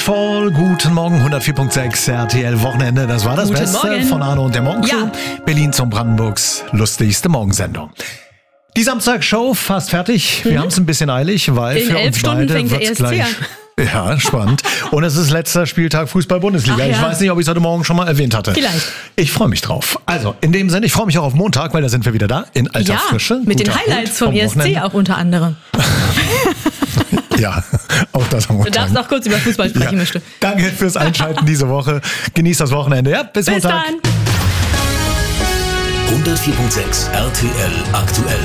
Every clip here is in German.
Fall. Guten Morgen, 104.6 RTL Wochenende. Das war das Guten Beste Morgen. von Arno und der Morgencrew. Ja. Berlin zum Brandenburgs lustigste Morgensendung. Die Samstagsshow fast fertig. Wir haben es ein bisschen eilig, weil In für 11 uns Stunden beide fängt der wird's ESC gleich. an. Ja, spannend. Und es ist letzter Spieltag Fußball-Bundesliga. Ach ja. Ich weiß nicht, ob ich es heute Morgen schon mal erwähnt hatte. Vielleicht. Ich freue mich drauf. Also, in dem Sinne, ich freue mich auch auf Montag, weil da sind wir wieder da, in alter Ja, Frische. mit den Guter Highlights Hut vom ESC Wochenende. auch unter anderem. Ja, auch das am Du Montag. darfst noch kurz über Fußball sprechen, möchte. Danke fürs Einschalten diese Woche. Genießt das Wochenende. Ja, bis Bis Montag. dann. 104.6 RTL aktuell.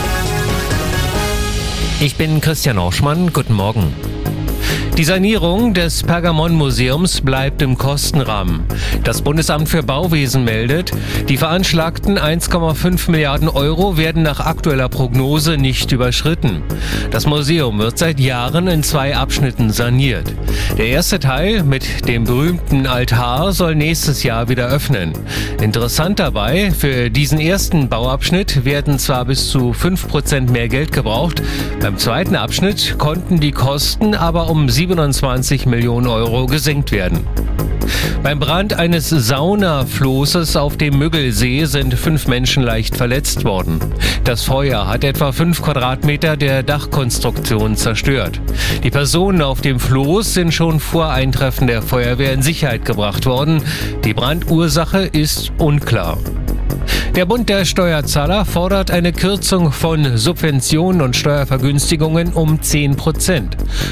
Ich bin Christian Orschmann, guten Morgen. Die Sanierung des Pergamon-Museums bleibt im Kostenrahmen. Das Bundesamt für Bauwesen meldet, die veranschlagten 1,5 Milliarden Euro werden nach aktueller Prognose nicht überschritten. Das Museum wird seit Jahren in 2 Abschnitten saniert. Der erste Teil mit dem berühmten Altar soll nächstes Jahr wieder öffnen. Interessant dabei, für diesen ersten Bauabschnitt werden zwar bis zu 5% mehr Geld gebraucht, beim zweiten Abschnitt konnten die Kosten aber um 27 Millionen Euro gesenkt werden. Beim Brand eines Saunaflosses auf dem Müggelsee sind 5 Menschen leicht verletzt worden. Das Feuer hat etwa 5 Quadratmeter der Dachkonstruktion zerstört. Die Personen auf dem Floß sind schon vor Eintreffen der Feuerwehr in Sicherheit gebracht worden. Die Brandursache ist unklar. Der Bund der Steuerzahler fordert eine Kürzung von Subventionen und Steuervergünstigungen um 10%.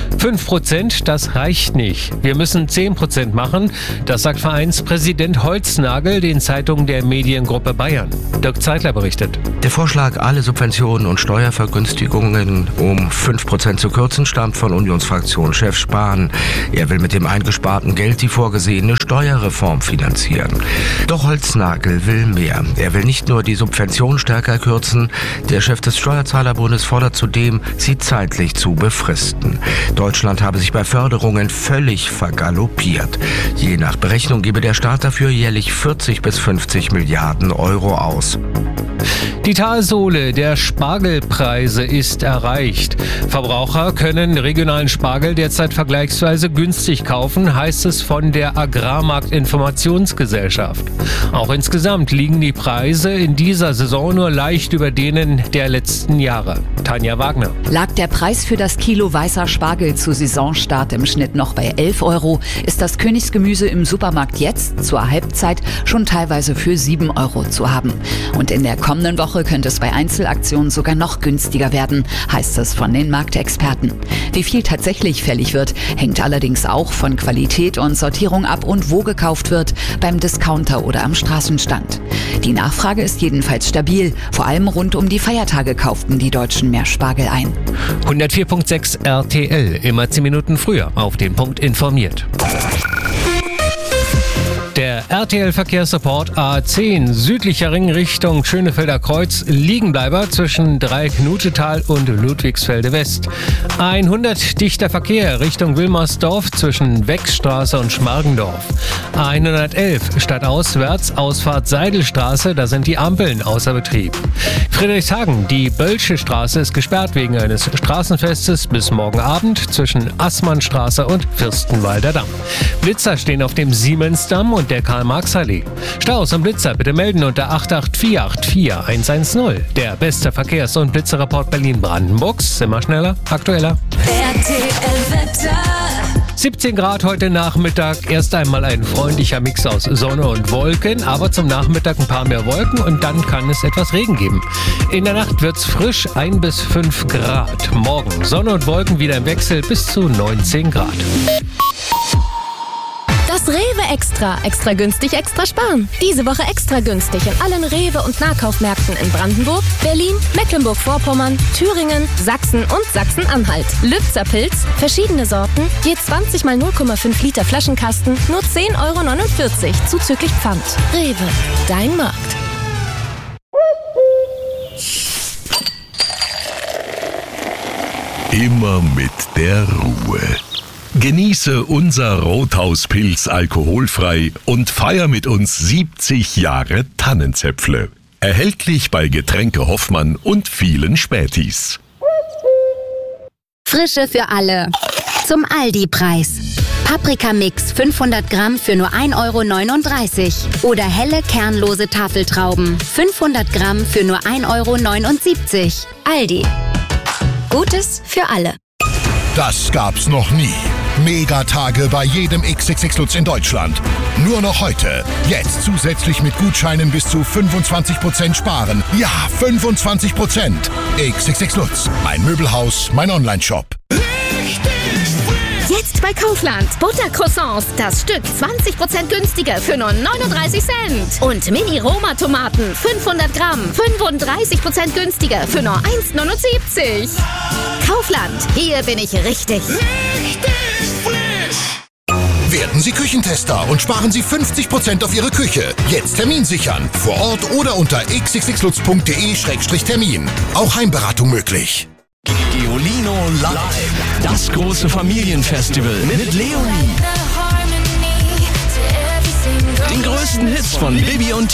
5%, das reicht nicht. Wir müssen 10% machen, das sagt Vereinspräsident Holznagel den Zeitungen der Mediengruppe Bayern. Dirk Zeitler berichtet. Der Vorschlag, alle Subventionen und Steuervergünstigungen um 5% zu kürzen, stammt von Unionsfraktionschef Spahn. Er will mit dem eingesparten Geld die vorgesehene Steuerreform finanzieren. Doch Holznagel will mehr. Er will nicht nur die Subventionen stärker kürzen, der Chef des Steuerzahlerbundes fordert zudem, sie zeitlich zu befristen. Deutschland habe sich bei Förderungen völlig vergaloppiert. Je nach Berechnung gebe der Staat dafür jährlich 40 bis 50 Milliarden Euro aus. Die Talsohle der Spargelpreise ist erreicht. Verbraucher können regionalen Spargel derzeit vergleichsweise günstig kaufen, heißt es von der Agrarmarktinformationsgesellschaft. Auch insgesamt liegen die Preise in dieser Saison nur leicht über denen der letzten Jahre. Tanja Wagner. Lag der Preis für das Kilo weißer Spargel zu Saisonstart im Schnitt noch bei 11 Euro, ist das Königsgemüse im Supermarkt jetzt zur Halbzeit schon teilweise für 7 Euro zu haben. Und in der kommenden Woche könnte es bei Einzelaktionen sogar noch günstiger werden, heißt es von den Marktexperten. Wie viel tatsächlich fällig wird, hängt allerdings auch von Qualität und Sortierung ab und wo gekauft wird, beim Discounter oder am Straßenstand. Die Nachfrage ist jedenfalls stabil. Vor allem rund um die Feiertage kauften die Deutschen mehr Spargel ein. 104.6 RTL, immer 10 Minuten früher auf den Punkt informiert. Der RTL-Verkehrsreport A10, südlicher Ring Richtung Schönefelder Kreuz, Liegenbleiber zwischen Dreieck-Knutetal und Ludwigsfelde West. 100 dichter Verkehr Richtung Wilmersdorf zwischen Wechsstraße und Schmargendorf. 111 stadtauswärts, Ausfahrt Seidelstraße, da sind die Ampeln außer Betrieb. Friedrichshagen, die Bölsche Straße ist gesperrt wegen eines Straßenfestes bis morgen Abend zwischen Assmannstraße und Fürstenwalder Damm. Blitzer stehen auf dem Siemensdamm und der Karl-Marx-Allee. Staus und Blitzer bitte melden unter 88484 Der beste Verkehrs- und Blitzerreport Berlin-Brandenburgs. Immer schneller, aktueller. RTL-Wetter. 17 Grad heute Nachmittag. Erst einmal ein freundlicher Mix aus Sonne und Wolken, aber zum Nachmittag ein paar mehr Wolken und dann kann es etwas Regen geben. In der Nacht wird's frisch, 1 bis 5 Grad. Morgen Sonne und Wolken wieder im Wechsel bis zu 19 Grad. Das Rewe Extra. Extra günstig, extra sparen. Diese Woche extra günstig in allen Rewe- und Nahkaufmärkten in Brandenburg, Berlin, Mecklenburg-Vorpommern, Thüringen, Sachsen und Sachsen-Anhalt. Lübzer Pilz, verschiedene Sorten, je 20 mal 0,5 Liter Flaschenkasten, nur 10,49 Euro zuzüglich Pfand. Rewe, dein Markt. Immer mit der Ruhe. Genieße unser Rothauspilz alkoholfrei und feier mit uns 70 Jahre Tannenzäpfle. Erhältlich bei Getränke Hoffmann und vielen Spätis. Frische für alle. Zum Aldi-Preis. Paprikamix 500 Gramm für nur 1,39 € oder helle kernlose Tafeltrauben 500 Gramm für nur 1,79 €. Aldi. Gutes für alle. Das gab's noch nie. Megatage bei jedem XXX Lutz in Deutschland. Nur noch heute. Jetzt zusätzlich mit Gutscheinen bis zu 25% sparen. Ja, 25%. XXX Lutz. Mein Möbelhaus, mein Onlineshop. Jetzt bei Kaufland. Buttercroissants. Das Stück 20% günstiger für nur 39 Cent. Und Mini-Roma-Tomaten 500 Gramm. 35% günstiger für nur 1,79 €. Kaufland. Hier bin ich richtig. Werden Sie Küchentester und sparen Sie 50% auf Ihre Küche. Jetzt Termin sichern. Vor Ort oder unter xxxlutz.de/termin. Auch Heimberatung möglich. Geolino Live. Das große Familienfestival mit Leonie. Den größten Hits von Bibi und